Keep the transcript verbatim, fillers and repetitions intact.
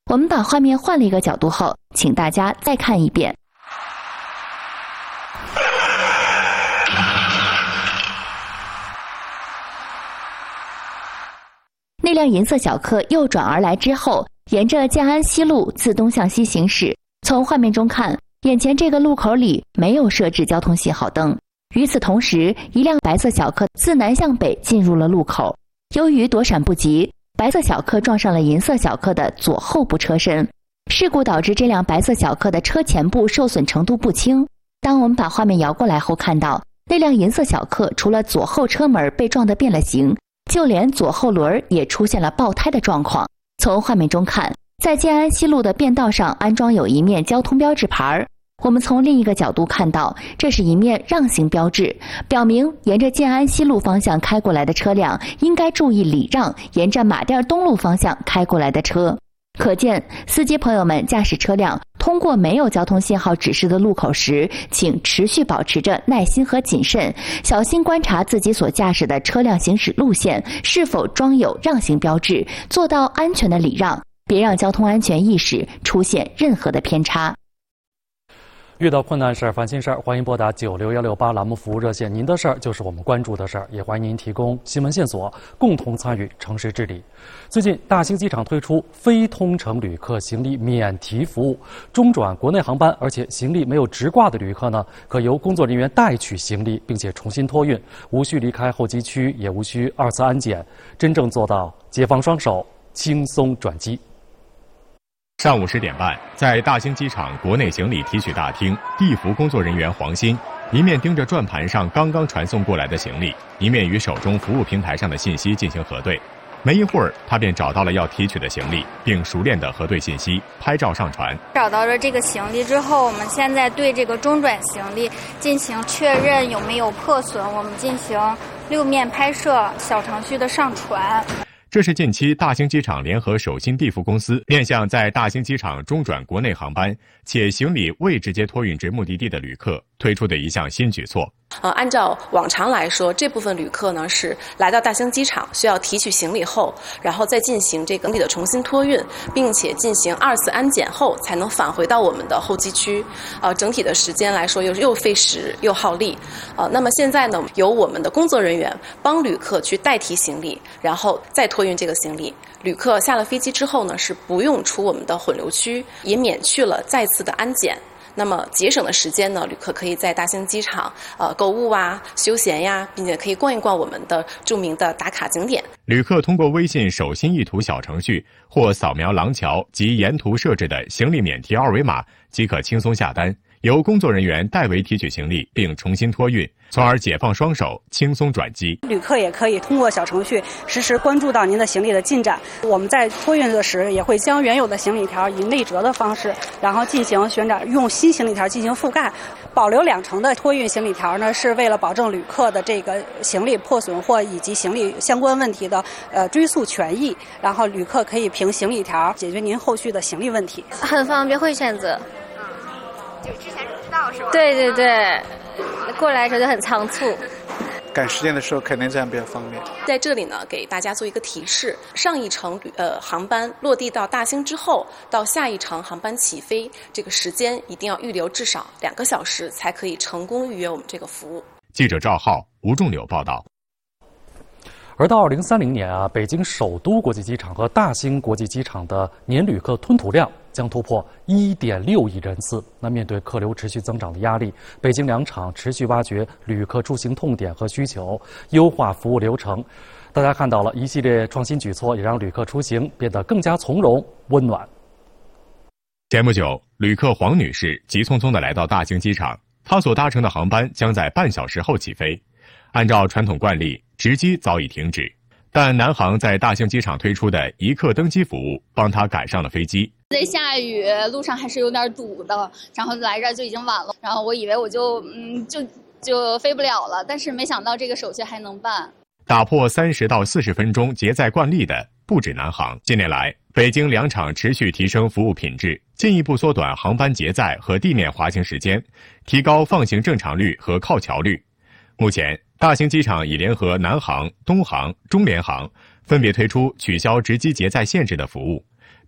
我们把画面换了一个角度后，请大家再看一遍。那辆银色小客右转而来之后，沿着建安西路自东向西行驶。从画面中看，眼前这个路口里没有设置交通信号灯。与此同时，一辆白色小客自南向北进入了路口。由于躲闪不及，白色小客撞上了银色小客的左后部车身。事故导致这辆白色小客的车前部受损程度不轻。当我们把画面摇过来后，看到那辆银色小客除了左后车门被撞得变了形，就连左后轮也出现了爆胎的状况。从画面中看，在建安西路的便道上安装有一面交通标志牌，我们从另一个角度看到，这是一面让行标志，表明沿着建安西路方向开过来的车辆应该注意礼让沿着马甸东路方向开过来的车。可见，司机朋友们驾驶车辆通过没有交通信号指示的路口时，请持续保持着耐心和谨慎，小心观察自己所驾驶的车辆行驶路线是否装有让行标志，做到安全的礼让，别让交通安全意识出现任何的偏差。 遇到困难事儿、烦心事儿，欢迎拨打九六幺六八栏目服务热线。您的事儿就是我们关注的事儿，也欢迎您提供新闻线索，共同参与城市治理。最近，大兴机场推出非通程旅客行李免提服务，中转国内航班，而且行李没有直挂的旅客呢，可由工作人员代取行李，并且重新托运，无需离开候机区，也无需二次安检，真正做到解放双手，轻松转机。 上午十点半，在大兴机场国内行李提取大厅，地服工作人员黄鑫一面盯着转盘上刚刚传送过来的行李，一面与手中服务平台上的信息进行核对。没一会儿，他便找到了要提取的行李，并熟练地核对信息，拍照上传。 找到了这个行李之后，我们现在对这个中转行李进行确认有没有破损，我们进行六面拍摄，小程序的上传。 这是近期大兴机场联合手心地服公司面向在大兴机场中转国内航班且行李未直接托运至目的地的旅客推出的一项新举措。 呃，按照往常来说，这部分旅客呢是来到大兴机场需要提取行李后，然后再进行这个行李的重新托运，并且进行二次安检后，才能返回到我们的候机区。呃，整体的时间来说又又费时又耗力。呃，那么现在呢，由我们的工作人员帮旅客去代提行李，然后再托运这个行李。旅客下了飞机之后呢，是不用出我们的混流区，也免去了再次的安检。那么节省的时间呢，旅客可以在大兴机场呃购物啊、休闲呀，并且可以逛一逛我们的著名的打卡景点。 旅客通过微信手心一图小程序或扫描廊桥及沿途设置的行李免提二维码，即可轻松下单，由工作人员代为提取行李并重新托运，从而解放双手，轻松转机。 旅客也可以通过小程序实时关注到您的行李的进展。我们在托运的时也会将原有的行李条以内折的方式，然后进行旋转，用新行李条进行覆盖。保留两成的托运行李条呢，是为了保证旅客的这个行李破损或以及行李相关问题的呃追溯权益。然后旅客可以凭行李条解决您后续的行李问题。 很方便，会选择。 就之前不知道是吧？ 对对对，过来的时候就很仓促。 赶时间的时候肯定这样比较方便。 在这里呢，给大家做一个提示：上一程呃航班落地到大兴之后，到下一程航班起飞，这个时间一定要预留至少两个小时，才可以成功预约我们这个服务。 记者赵浩、吴仲柳报道。 而到二零三零年啊，北京首都国际机场和大兴国际机场的年旅客吞吐量将突破一点六亿人次。那面对客流持续增长的压力，北京两厂持续挖掘旅客出行痛点和需求，优化服务流程。大家看到了一系列创新举措，也让旅客出行变得更加从容温暖。 前不久，旅客黄女士急匆匆地来到大兴机场，她所搭乘的航班将在半小时后起飞。按照传统惯例，值机早已停止，但南航在大兴机场推出的一刻登机服务，帮他赶上了飞机。 在下雨，路上还是有点堵的，然后来这儿就已经晚了，然后我以为我就嗯就就飞不了了，但是没想到这个手续还能办。 打破三十到四十分钟结载惯例的不止南航。近年来，北京两厂持续提升服务品质，进一步缩短航班结载和地面滑行时间，提高放行正常率和靠桥率。目前，大兴机场已联合南航、东航、中联航，分别推出取消值机结载限制的服务，